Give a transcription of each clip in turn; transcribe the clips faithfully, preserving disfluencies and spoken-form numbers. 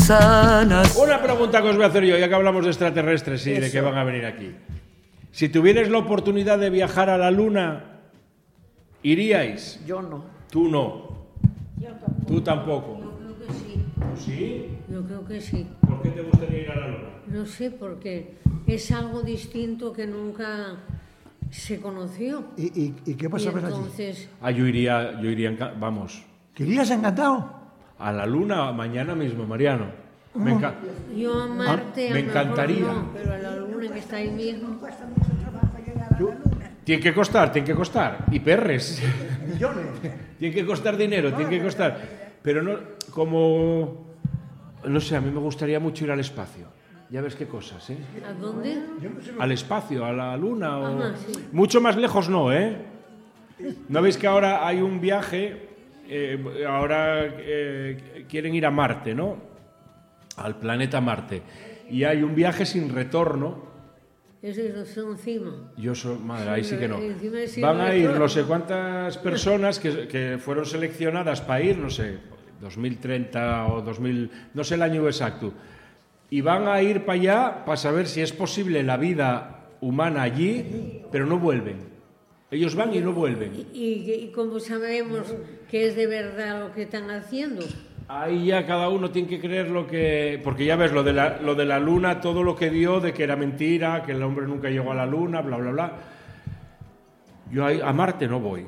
sanas. Una pregunta que os voy a hacer yo, ya que hablamos de extraterrestres y Eso. de que van a venir aquí. Si tuvierais la oportunidad de viajar a la Luna, ¿iríais? Yo no. Tú no. Yo tampoco. Tú tampoco. Yo creo que sí. ¿Sí? Yo creo que sí. ¿Por qué te gustaría ir a la Luna? No sé, porque es algo distinto que nunca se conoció. ¿Y, y, y qué pasa y entonces... allí? Ah, yo iría, yo iría, vamos. ¿Te irías encantado? A la Luna mañana mismo, Mariano. Me enca... Yo a Marte, ah, me a encantaría. No, pero a la Luna que está ahí mismo. Tiene que costar, tiene que costar. Y perres. Millones. Tiene que costar dinero, tiene que costar. Pero no, como... No sé, a mí me gustaría mucho ir al espacio. Ya ves qué cosas, ¿eh? ¿A dónde? Al espacio, a la Luna. O... Ajá, sí. Mucho más lejos no, ¿eh? ¿No veis que ahora hay un viaje? Eh, ahora eh, quieren ir a Marte, ¿no? Al planeta Marte. Y hay un viaje sin retorno. Eso es encima. Yo soy, madre, ahí sí que no. Sí, Van a ir no sé cuántas personas que, que fueron seleccionadas para ir, no sé, dos mil treinta o dos mil, no sé el año exacto. Y van a ir para allá para saber si es posible la vida humana allí, pero no vuelven. Ellos van y no vuelven. ¿Y, y cómo sabemos que es de verdad lo que están haciendo? Ahí ya cada uno tiene que creer lo que... Porque ya ves, lo de la, lo de la Luna, todo lo que dio, de que era mentira, que el hombre nunca llegó a la Luna, bla, bla, bla. Yo ahí, a Marte no voy.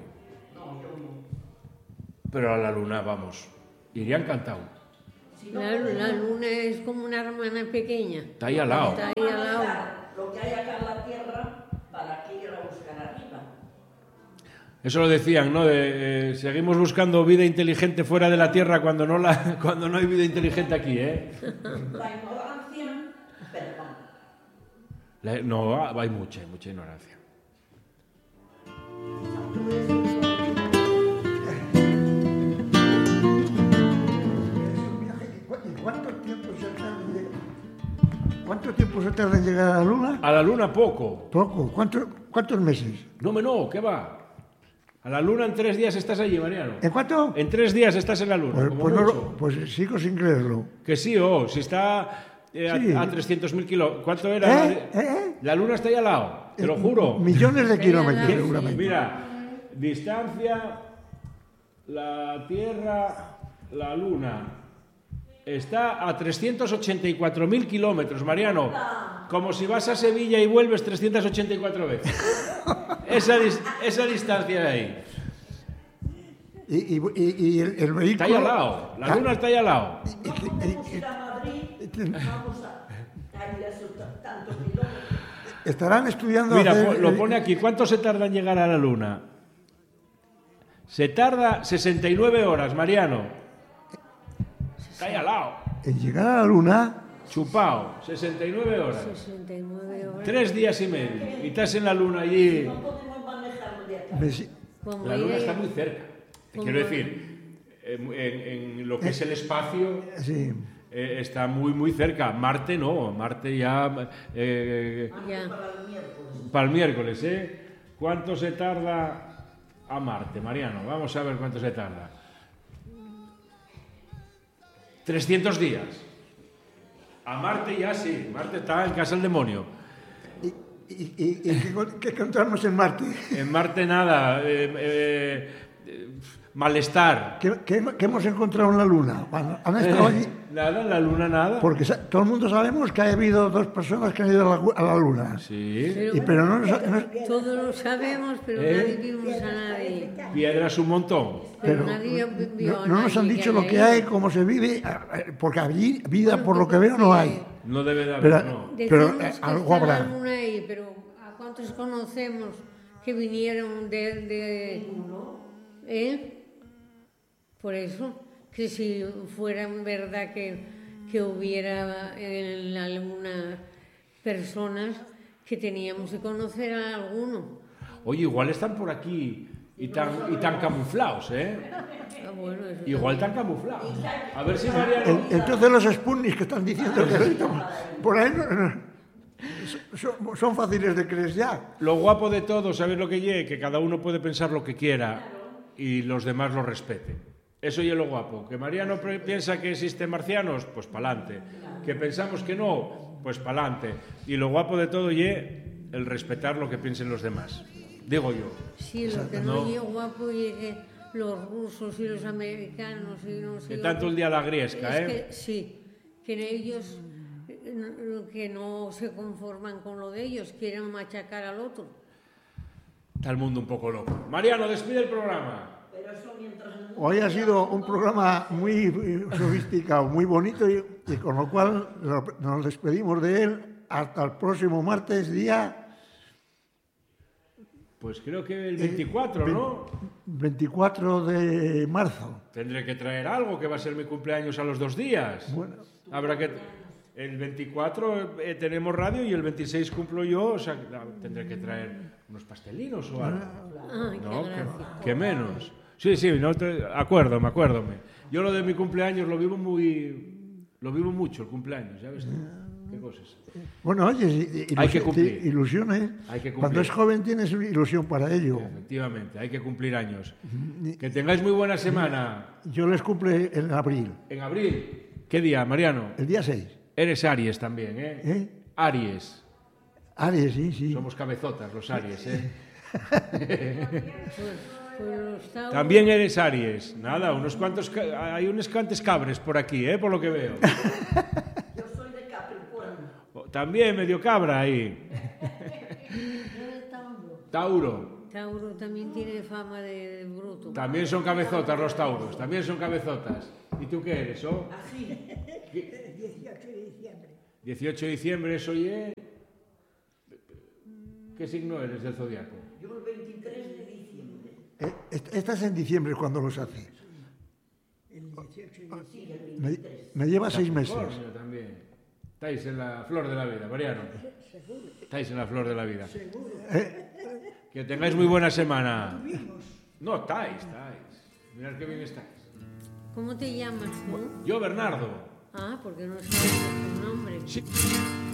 Pero a la Luna, vamos. Iría encantado. La, la Luna es como una hermana pequeña. Está ahí al lado. Está ahí al lado. Lo que hay acá en la Tierra, ¿para qué ir a buscar arriba? Eso lo decían, ¿no? De, eh, seguimos buscando vida inteligente fuera de la Tierra cuando no, la, cuando no hay vida inteligente aquí, ¿eh? La ignorancia, perdón. La, no, hay mucha, hay mucha ignorancia. ¿Cuánto tiempo se tarda en llegar? ¿Cuánto tiempo se tarda en llegar a la Luna? A la Luna poco. Poco. ¿Cuánto, ¿Cuántos meses? No, me no, ¿qué va? A la Luna en tres días estás allí, Mariano. ¿En cuánto? En tres días estás en la Luna, Pues, como pues, no mucho. lo- pues sigo sin creerlo. Que sí, oh, si está eh, Sí. a, a trescientos mil kilómetros. ¿Cuánto era? ¿Eh? La, ¿Eh? la Luna está ahí al lado, te lo juro. Millones de kilómetros, Sí. seguramente. Mira, distancia, la Tierra, la Luna. Está a trescientos ochenta y cuatro mil kilómetros, Mariano. Como si vas a Sevilla y vuelves trescientas ochenta y cuatro veces. Esa, dis- esa distancia de ahí. Y, y, y- y el, el vehículo... Está ahí al lado. La Luna está ahí al lado. Y- y- Vamos y- a ir a Madrid, vamos a, a ir a esos t- tantos kilómetros. estarán estudiando... Mira, hacer po- lo el- pone aquí. ¿Cuánto se tarda en llegar a la Luna? Se tarda sesenta y nueve horas, Mariano. Está ahí al lado. En llegar a la Luna... Chupao. sesenta y nueve horas. sesenta y nueve horas. Tres días y medio. Y estás en la Luna allí. No podemos manejarlo de acá. me si- Como La ir Luna ahí- está muy cerca. Te Como- quiero decir, en, en- en lo que es el espacio sí. eh, está muy, muy cerca. Marte no. Marte ya... eh, Ya. para el miércoles, ¿eh? ¿Cuánto se tarda a Marte, Mariano? Vamos a ver cuánto se tarda. trescientos días. A Marte ya sí. Marte está en casa del demonio. ¿Y, y, y- y qué, qué encontramos en Marte? En Marte nada. eh, eh, eh, malestar. ¿Qué, qué- qué hemos encontrado en la Luna? Cuando han estado allí... Nada, en la Luna nada. Porque sa- todo el mundo sabemos que ha habido dos personas que han ido a la, a la Luna. Sí. Pero Y, pero no, nos- no- todos lo sabemos, pero ¿Eh? nadie vimos a nadie. Piedras un montón. Pero, pero nadie vio no, a no nos han nadie dicho que lo que haya hay, ido. cómo se vive, eh, porque allí vida, Bueno, por lo que veo, no hay. No debe de haber, Pero- no. Pero, Decimos eh, que algo está habrá. la luna ahí, pero ¿a cuántos conocemos que vinieron de... de ¿eh? Por eso, que si fuera verdad que, que hubiera en la luna personas que teníamos que conocer a alguno. Oye, igual están por aquí y tan, y tan camuflados, ¿eh? Ah, bueno, eso Igual tan camuflados. A ver si Mariano... En- Entonces los Sputniks que están diciendo que ahorita por ahí no- no- son, son fáciles de creer ya. Lo guapo de todo, ¿sabes lo que llegue? Que cada uno puede pensar lo que quiera y los demás lo respeten. Eso y es lo guapo. Que Mariano piensa que existen marcianos, pues pa'lante. Que pensamos que no, pues pa'lante. Y lo guapo de todo y el respetar lo que piensen los demás. Digo yo. Sí, lo que no es guapo y que los rusos y los americanos y no sé... Que tanto el día la griesca, es ¿eh? Que, sí, que ellos que no se conforman con lo de ellos, quieren machacar al otro. Está el mundo un poco loco. Mariano, despide el programa. Hoy ha sido un programa muy sofisticado, muy bonito y, y con lo cual nos despedimos de él hasta el próximo martes, día... Pues creo que el veinticuatro, eh, ¿no? veinticuatro de marzo. Tendré que traer algo, que va a ser mi cumpleaños a los dos días. Bueno. Habrá que... El veinticuatro eh, tenemos radio y el veintiséis cumplo yo, o sea, tendré que traer unos pastelinos o algo. Ay, no, qué que, gracia. que menos. Sí, sí, no te, acuerdo, me acuerdo. Yo lo de mi cumpleaños lo vivo muy... Lo vivo mucho, el cumpleaños, ¿ya ves tú? ¿Qué cosas? Bueno, oye, ilusión, hay que cumplir. Ilusiones. Hay que cumplir. Cuando es joven tienes ilusión para ello. Efectivamente, hay que cumplir años. Que tengáis muy buena semana. Yo les cumple en abril. ¿En abril? ¿Qué día, Mariano? El día seis. Eres Aries también, ¿eh? ¿Eh? Aries. Aries, sí, sí. Somos cabezotas los Aries, ¿eh? Pues también eres Aries. Nada, unos cuantos... Hay unos cuantos cabres por aquí, ¿eh? Por lo que veo. Yo soy de Capricornio. También medio cabra ahí. Tauro. Tauro también tiene fama de, de bruto. También son cabezotas los tauros, también son cabezotas. ¿Y tú qué eres, oh? Así. dieciocho de diciembre. dieciocho de diciembre, eso y... ¿Qué signo eres del zodiaco? Yo el veintitrés de diciembre. Eh, Estás en diciembre cuando los haces. El dieciocho de Sí, el Me, veintitrés. me lleva seis meses. Capricornio también. Estáis en la flor de la vida, Mariano. Seguro, Estáis en la flor de la vida. seguro. Que tengáis muy buena semana. Tuvimos. No, estáis, estáis. Mirad qué bien estáis. ¿Cómo te llamas tú? Yo, Bernardo. Ah, porque no sabes tu nombre. Sí.